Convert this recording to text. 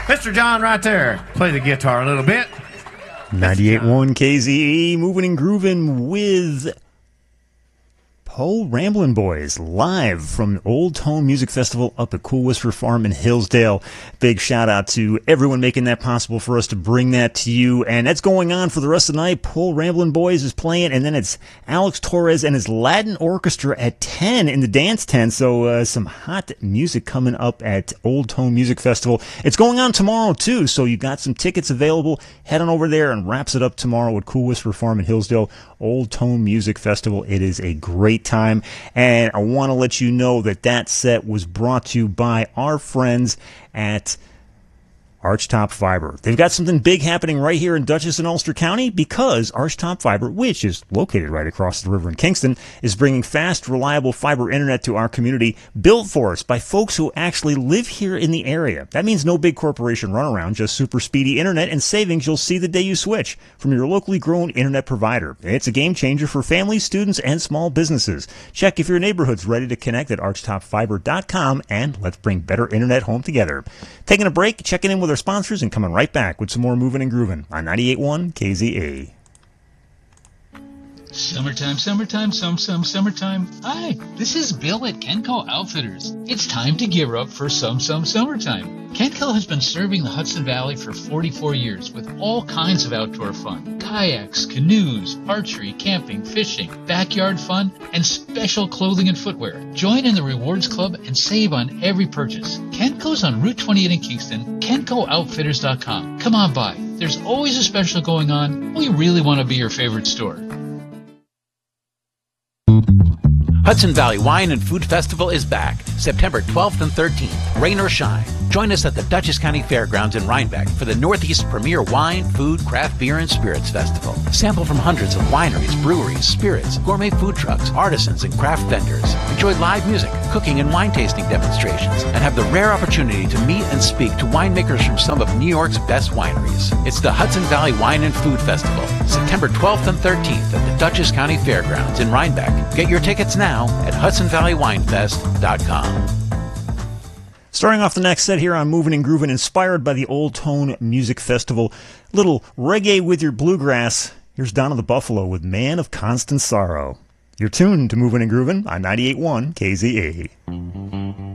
Mr. John right there. Play the guitar a little bit. 98.1 KZE, moving and grooving with Po Ramblin' Boys, live from Old Tone Music Festival up at Cool Whisper Farm in Hillsdale. Big shout out to everyone making that possible for us to bring that to you. And that's going on for the rest of the night. Po Ramblin' Boys is playing, and then it's Alex Torres and his Latin Orchestra at 10 in the dance tent. So some hot music coming up at Old Tone Music Festival. It's going on tomorrow too, so you got some tickets available. Head on over there and wraps it up tomorrow at Cool Whisper Farm in Hillsdale. Old Tone Music Festival. It is a great time, and I want to let you know that that set was brought to you by our friends at Archtop Fiber. They've got something big happening right here in Dutchess and Ulster County because Archtop Fiber, which is located right across the river in Kingston, is bringing fast, reliable fiber internet to our community, built for us by folks who actually live here in the area. That means no big corporation runaround, just super speedy internet and savings you'll see the day you switch from your locally grown internet provider. It's a game changer for families, students, and small businesses. Check if your neighborhood's ready to connect at archtopfiber.com, and let's bring better internet home together. Taking a break, checking in with our sponsors, and coming right back with some more moving and grooving on 98.1 KZA. Summertime, summertime. Hi, this is Bill at Kenco Outfitters. It's time to gear up for summertime. Kenco has been serving the Hudson Valley for 44 years with all kinds of outdoor fun. Kayaks, canoes, archery, camping, fishing, backyard fun, and special clothing and footwear. Join in the Rewards Club and save on every purchase. Kenco's on Route 28 in Kingston, KencoOutfitters.com. Come on by. There's always a special going on. We really want to be your favorite store. Hudson Valley Wine and Food Festival is back, September 12th and 13th, rain or shine. Join us at the Dutchess County Fairgrounds in Rhinebeck for the Northeast's premier wine, food, craft beer, and spirits festival. Sample from hundreds of wineries, breweries, spirits, gourmet food trucks, artisans, and craft vendors. Enjoy live music, cooking, and wine tasting demonstrations, and have the rare opportunity to meet and speak to winemakers from some of New York's best wineries. It's the Hudson Valley Wine and Food Festival, September 12th and 13th at the Dutchess County Fairgrounds in Rhinebeck. Get your tickets now at HudsonValleyWinefest.com. Starting off the next set here on Moving and Grooving, inspired by the Old Tone Music Festival. Little reggae with your bluegrass. Here's Donna the Buffalo with Man of Constant Sorrow. You're tuned to Moving and Grooving on 98.1 KZA.